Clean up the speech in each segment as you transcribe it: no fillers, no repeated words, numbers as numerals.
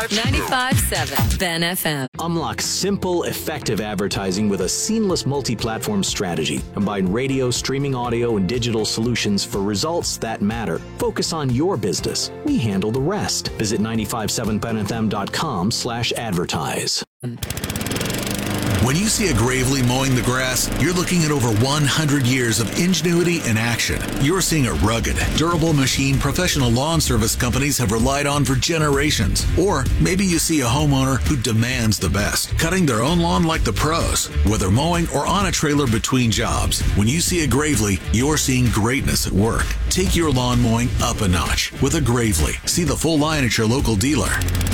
95.7 Ben FM. Unlock simple, effective advertising with a seamless multi-platform strategy. Combine radio, streaming audio, and digital solutions for results that matter. Focus on your business. We handle the rest. Visit 957benfm.com/advertise. When you see a Gravely mowing the grass, you're looking at over 100 years of ingenuity and action. You're seeing a rugged, durable machine professional lawn service companies have relied on for generations. Or maybe you see a homeowner who demands the best, cutting their own lawn like the pros. Whether mowing or on a trailer between jobs, when you see a Gravely, you're seeing greatness at work. Take your lawn mowing up a notch with a Gravely. See the full line at your local dealer.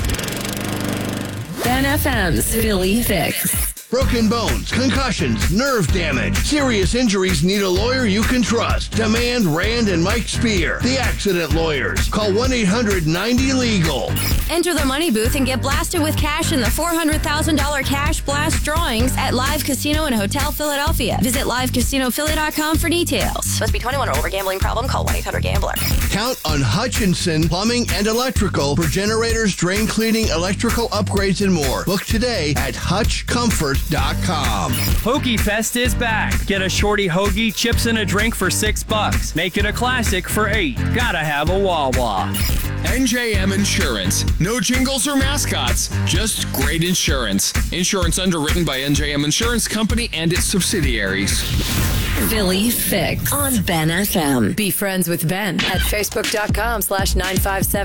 Ben FM's Philly Fix. Broken bones, concussions, nerve damage, serious injuries need a lawyer you can trust. Demand Rand and Mike Spear, the accident lawyers. Call 1-800-90-LEGAL. Enter the money booth and get blasted with cash in the $400,000 cash blast drawings at Live Casino and Hotel Philadelphia. Visit livecasinophilly.com for details. Must be 21 or over. Gambling problem? Call 1-800-GAMBLER. Count on Hutchinson Plumbing and Electrical for generators, drain cleaning, electrical upgrades, and more. Book today at HutchComfort.com. Hoagie Fest is back. Get a shorty hoagie, chips, and a drink for $6. Make it a classic for $8. Gotta have a Wawa. NJM Insurance. No jingles or mascots, just great insurance. Insurance underwritten by NJM Insurance Company and its subsidiaries. Philly Fix on Ben FM. Be friends with Ben at Facebook.com/957.